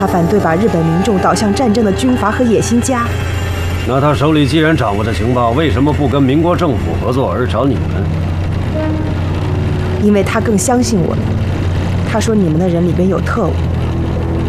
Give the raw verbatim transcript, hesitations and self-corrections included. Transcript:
他反对把日本民众导向战争的军阀和野心家。 那他手里既然掌握着情报，为什么不跟民国政府合作，而找你们？ 因为他更相信我们。他说你们的人里边有特务。